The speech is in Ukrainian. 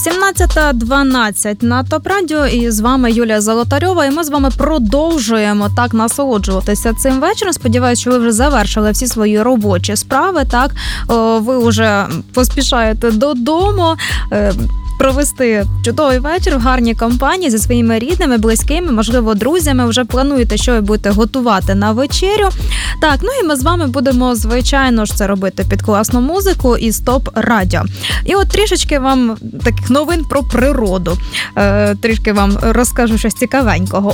17:12 на ТОП Радіо, і з вами Юлія Золотарьова, і ми з вами продовжуємо так насолоджуватися цим вечором. Сподіваюсь, що ви вже завершили всі свої робочі справи, так? Ви вже поспішаєте додому, провести чудовий вечір в гарній компанії зі своїми рідними, близькими, можливо, друзями. Вже плануєте, що ви будете готувати на вечерю. Так, ну і ми з вами будемо, звичайно ж, це робити під класну музику із ТОП Радіо. І от трішечки вам таких новин про природу. Трішки вам розкажу щось цікавенького.